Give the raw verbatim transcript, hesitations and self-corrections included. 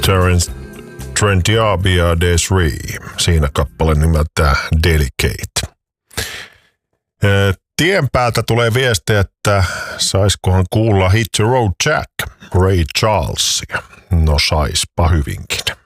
Terence Trent D'Arby ja Desiree. Siinä kappale nimeltään Delicate. Tien päältä tulee viesti, että saiskohan kuulla Hit the Road Jack, Ray Charlesia. No saispa hyvinkin.